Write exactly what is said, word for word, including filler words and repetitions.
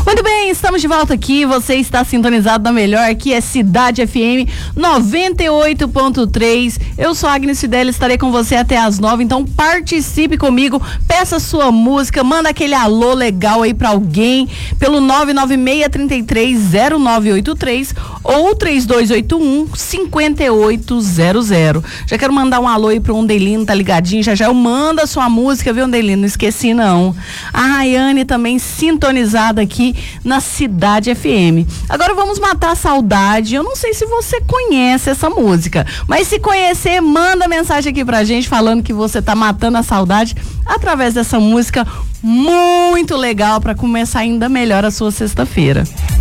Muito bem, estamos de volta aqui. Você está sintonizado na melhor, aqui é Cidade F M noventa e oito ponto três. Eu sou a Agnes Fidel, estarei com você até as nove. Então participe comigo, peça sua música, manda aquele alô legal aí pra alguém pelo nove nove seis, três três, zero nove oito três ou três dois oito um, cinco oito zero zero. Já quero mandar um alô aí pro Ondelino, tá ligadinho? Já já eu mando a sua música, viu, Ondelino? Não esqueci não. A Rayane também sintonizada aqui na Cidade F M. Agora vamos matar a saudade. Eu não sei se você conhece essa música, mas se conhecer, manda mensagem aqui pra gente falando que você tá matando a saudade através dessa música muito legal para começar ainda melhor a sua sexta-feira.